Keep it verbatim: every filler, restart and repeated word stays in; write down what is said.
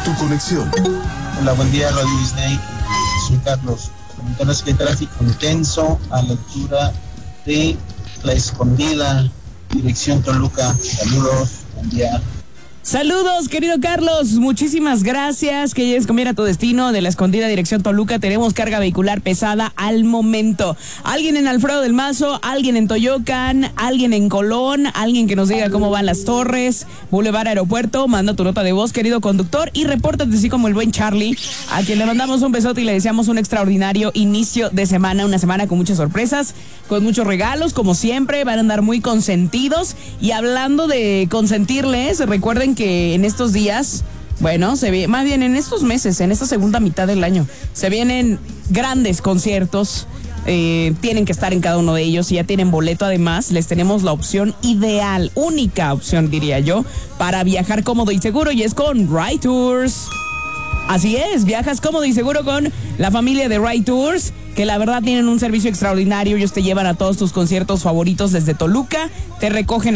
tu conexión. Hola, buen día, Radio Disney. Soy Carlos. Comentarles que hay tráfico intenso a la altura de La Escondida, dirección Toluca. Saludos, buen día. Saludos, querido Carlos, muchísimas gracias. Que llegues con bien a tu destino. De La Escondida, dirección Toluca, tenemos carga vehicular pesada al momento. Alguien en Alfredo del Mazo, alguien en Toyocan, alguien en Colón, alguien que nos diga cómo van las Torres, Boulevard Aeropuerto. Manda tu nota de voz, querido conductor, y repórtate así como el buen Charlie, a quien le mandamos un besote y le deseamos un extraordinario inicio de semana, una semana con muchas sorpresas, con muchos regalos, como siempre. Van a andar muy consentidos. Y hablando de consentirles, recuerden que en estos días, bueno, se ve, más bien en estos meses, en esta segunda mitad del año, se vienen grandes conciertos. Eh, tienen que estar en cada uno de ellos. Si ya tienen boleto, además, les tenemos la opción ideal, única opción, diría yo, para viajar cómodo y seguro, y es con Ride Tours. Así es, viajas cómodo y seguro con la familia de Ride Tours, que la verdad tienen un servicio extraordinario. Ellos te llevan a todos tus conciertos favoritos desde Toluca, te recogen